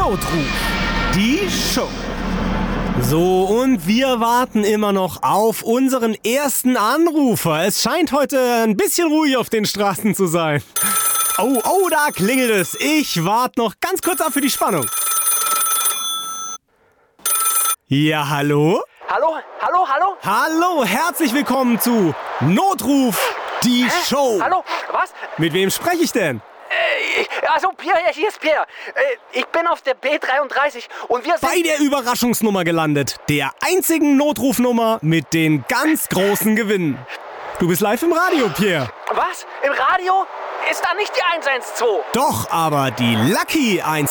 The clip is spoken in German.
Notruf, die Show. So, und wir warten immer noch auf unseren ersten Anrufer. Es scheint heute ein bisschen ruhig auf den Straßen zu sein. Oh, da klingelt es. Ich warte noch ganz kurz ab für die Spannung. Ja, hallo? Hallo? Hallo, herzlich willkommen zu Notruf, die Show. Hallo? Was? Mit wem spreche ich denn? Also Pierre, hier ist Pierre. Ich bin auf der B33 und wir sind... Bei der Überraschungsnummer gelandet. Der einzigen Notrufnummer mit den ganz großen Gewinnen. Du bist live im Radio, Pierre. Was? Im Radio? Ist da nicht die 112? Doch, aber die Lucky